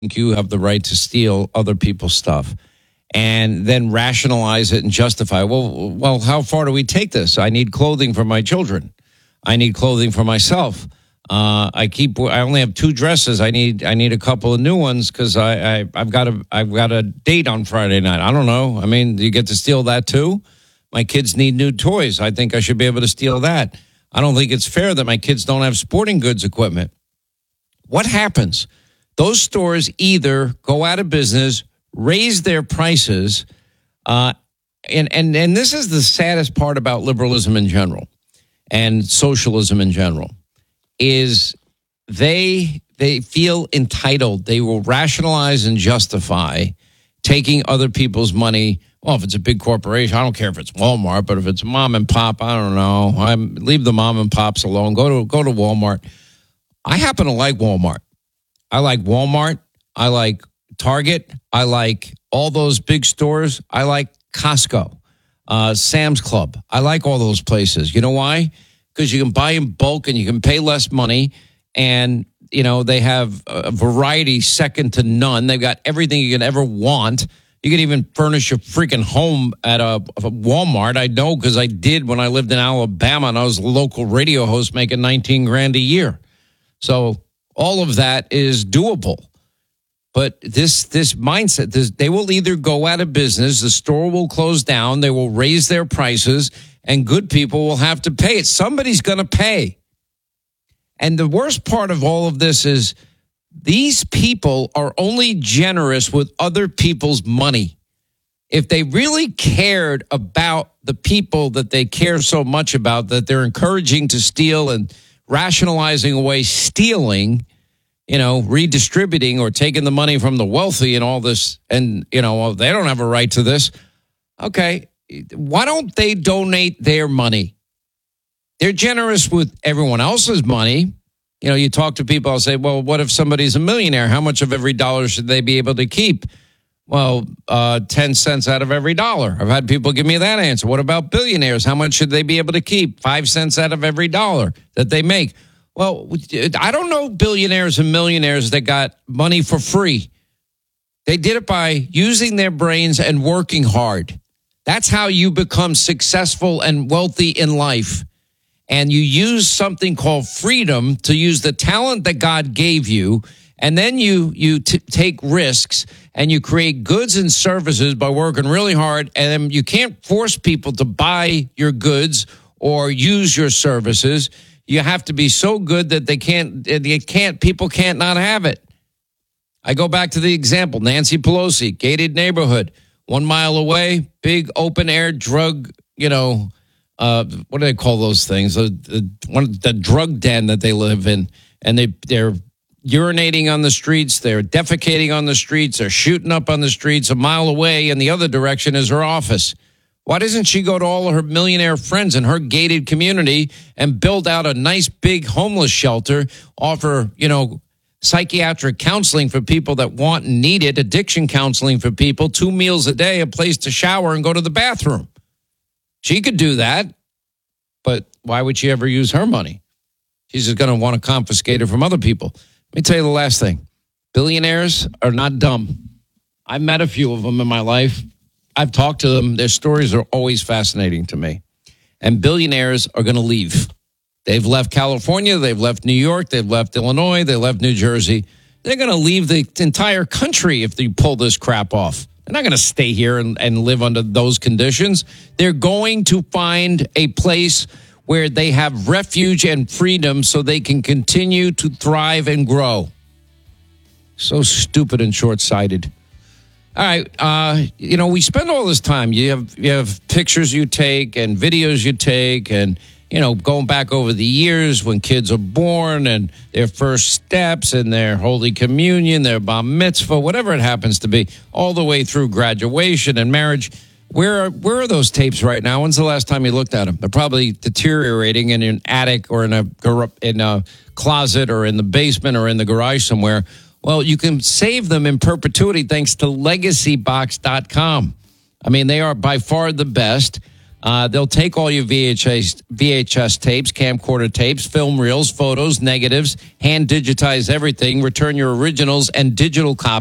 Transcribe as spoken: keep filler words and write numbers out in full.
think you have the right to steal other people's stuff and then rationalize it and justify, well, well, how far do we take this? I need clothing for my children. I need clothing for myself. Uh, I keep. I only have two dresses. I need. I need a couple of new ones because I, I. I've got a. I've got a date on Friday night. I don't know. I mean, do you get to steal that too? My kids need new toys. I think I should be able to steal that. I don't think it's fair that my kids don't have sporting goods equipment. What happens? Those stores either go out of business, raise their prices, uh, and and and this is the saddest part about liberalism in general and socialism in general, is they they feel entitled. They will rationalize and justify taking other people's money. Well, if it's a big corporation, I don't care if it's Walmart, but if it's mom and pop, I don't know. I leave the mom and pops alone. Go to go to Walmart. I happen to like Walmart. I like Walmart. I like Target. I like all those big stores. I like Costco, uh, Sam's Club. I like all those places. You know why? Because you can buy in bulk and you can pay less money. And, you know, they have a variety second to none. They've got everything you can ever want. You can even furnish a freaking home at a, a Walmart. I know because I did when I lived in Alabama and I was a local radio host making nineteen grand a year. So all of that is doable. But this this mindset, this, they will either go out of business, the store will close down, they will raise their prices, and good people will have to pay it. Somebody's going to pay. And the worst part of all of this is these people are only generous with other people's money. If they really cared about the people that they care so much about, that they're encouraging to steal and rationalizing away stealing, you know, redistributing or taking the money from the wealthy and all this, and, you know, well, they don't have a right to this. Okay, why don't they donate their money? They're generous with everyone else's money. You know, you talk to people, I'll say, well, what if somebody's a millionaire? How much of every dollar should they be able to keep? Well, uh, ten cents out of every dollar. I've had people give me that answer. What about billionaires? How much should they be able to keep? Five cents out of every dollar that they make. Well, I don't know billionaires and millionaires that got money for free. They did it by using their brains and working hard. That's how you become successful and wealthy in life. And you use something called freedom to use the talent that God gave you. And then you you t- take risks and you create goods and services by working really hard. And then you can't force people to buy your goods or use your services. You have to be so good that they can't, they can't, people can't not have it. I go back to the example, Nancy Pelosi, gated neighborhood, one mile away, big open air drug, you know, uh, what do they call those things? The, the, one, the drug den that they live in. And they, they're urinating on the streets. They're defecating on the streets. They're shooting up on the streets. A mile away in the other direction is her office. Why doesn't she go to all of her millionaire friends in her gated community and build out a nice big homeless shelter, offer, you know, psychiatric counseling for people that want and need it, addiction counseling for people, two meals a day, a place to shower and go to the bathroom? She could do that, but why would she ever use her money? She's just going to want to confiscate it from other people. Let me tell you the last thing. Billionaires are not dumb. I've met a few of them in my life. I've talked to them. Their stories are always fascinating to me. And billionaires are going to leave. They've left California. They've left New York. They've left Illinois. They left New Jersey. They're going to leave the entire country if they pull this crap off. They're not going to stay here and, and live under those conditions. They're going to find a place where they have refuge and freedom so they can continue to thrive and grow. So stupid and short-sighted. All right, uh, you know, we spend all this time. You have you have pictures you take and videos you take and, you know, going back over the years when kids are born and their first steps and their Holy Communion, their Bar Mitzvah, whatever it happens to be, all the way through graduation and marriage. Where are, where are those tapes right now? When's the last time you looked at them? They're probably deteriorating in an attic or in a in a closet or in the basement or in the garage somewhere. Well, you can save them in perpetuity thanks to legacy box dot com. I mean, they are by far the best. Uh, they'll take all your V H S, V H S tapes, camcorder tapes, film reels, photos, negatives, hand digitize everything, return your originals and digital copies